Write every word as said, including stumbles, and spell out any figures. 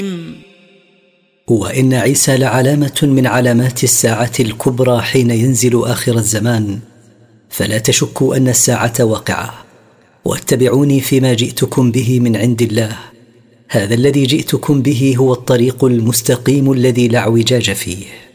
وإن عيسى لعلامة من علامات الساعة الكبرى حين ينزل آخر الزمان، فلا تشكوا أن الساعة واقعة، واتبعوني فيما جئتكم به من عند الله. هذا الذي جئتكم به هو الطريق المستقيم الذي لا اعوجاج فيه.